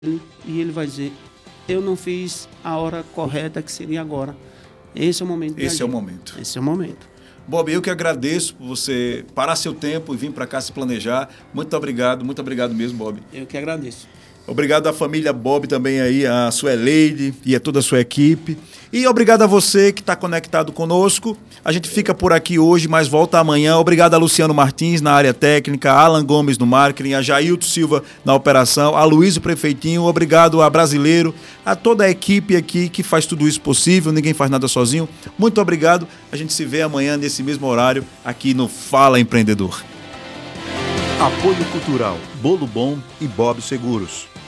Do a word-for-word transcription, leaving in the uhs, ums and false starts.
e ele vai dizer, eu não fiz a hora correta, que seria agora. Esse é o momento. Esse é o momento. Esse é o momento. Bob, eu que agradeço por você parar seu tempo e vir para cá se planejar. Muito obrigado, muito obrigado mesmo, Bob. Eu que agradeço. Obrigado à família Bob também aí, a Sueleide e a toda a sua equipe. E obrigado a você que está conectado conosco. A gente fica por aqui hoje, mas volta amanhã. Obrigado a Luciano Martins na área técnica, a Alan Gomes no marketing, a Jailton Silva na operação, a Luiz o Prefeitinho. Obrigado a Brasileiro, a toda a equipe aqui que faz tudo isso possível. Ninguém faz nada sozinho. Muito obrigado. A gente se vê amanhã nesse mesmo horário aqui no Fala Empreendedor. Apoio Cultural, Bolo Bom e Bob Seguros.